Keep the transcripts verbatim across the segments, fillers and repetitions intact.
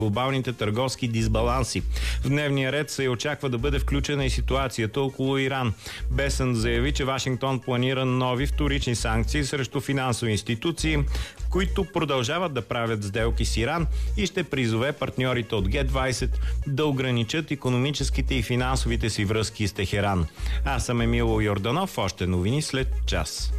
глобалните търговски дисбаланси. В дневния ред се очаква да бъде включена и ситуацията около Иран. Бесън заяви, че Вашингтон планира нови вторични санкции срещу финансови институции, които продължават да правят сделки с Иран, и ще призове партньорите от Ге двайсет да ограничат икономическите и финансовите си връзки с Техеран. Аз съм Емило Йорданов, още новини след час.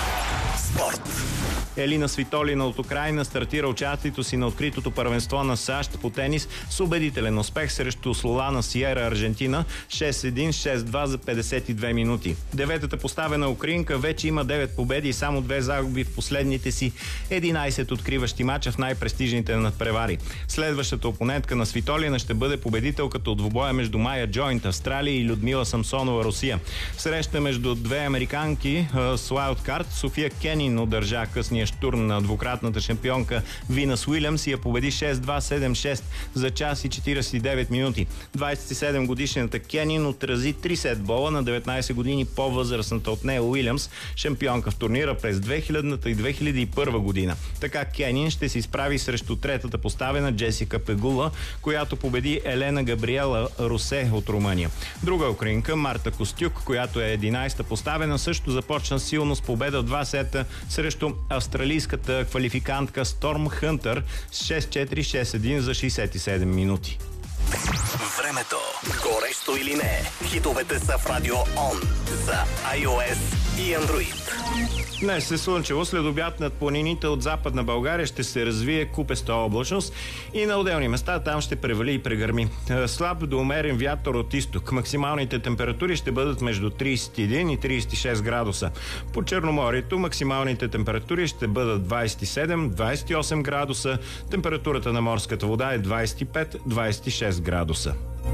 Спорт. Елина Свитолина от Украйна стартира участието си на откритото първенство на САЩ по тенис с убедителен успех срещу Солана Сиера, Аржентина, шест един шест два за петдесет и две минути. Деветата поставена украинка вече има девет победи и само две загуби в последните си единайсет откриващи мача в най-престижните надпревари. Следващата опонентка на Свитолина ще бъде победителката от двубоя между Майя Джойнт, Австралия, и Людмила Самсонова, Русия. Среща между две американки с уайлдкарт София Кенин удържа късния штурм на двукратната шампионка Винас Уилямс и я победи шест два седем шест за час и четирийсет и девет минути. двайсет и седем годишната Кенин отрази три сетбола на деветнайсет години по-възрастната от нея Уилямс, шампионка в турнира през две хилядната и две хиляди и първа година. Така Кенин ще се изправи срещу третата поставена Джесика Пегула, която победи Елена Габриела Русе от Румъния. Друга украинка Марта Костюк, която е единайсета поставена, също започна силно с победа в два сета срещу австралийската квалификантка Сторм Хънтър с шест четири шест един за шейсет и седем минути. Времето. Горещо или не? Хитовете са в Радио Он за iOS и Android. Днес се слънчево, след обяд над планините от Западна България ще се развие купеста облачност и на отделни места там ще превали и прегърми. Слаб до умерен вятър от изток. Максималните температури ще бъдат между трийсет и един и трийсет и шест градуса. По Черноморието максималните температури ще бъдат двайсет и седем до двайсет и осем градуса. Температурата на морската вода е двайсет и пет до двайсет и шест градуса.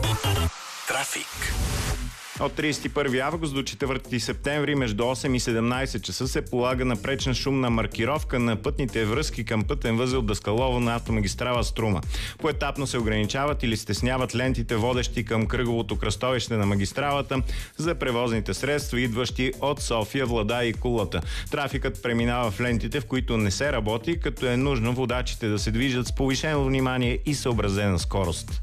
Трафик. От трийсет и първи август до четвърти септември между осем и седемнайсет часа се полага напречна шумна маркировка на пътните връзки към пътен възел Даскалово на автомагистрала Струма. Поетапно се ограничават или стесняват лентите, водещи към кръговото кръстовище на магистралата за превозните средства, идващи от София, Владая и Кулата. Трафикът преминава в лентите, в които не се работи, като е нужно водачите да се движат с повишено внимание и съобразена скорост.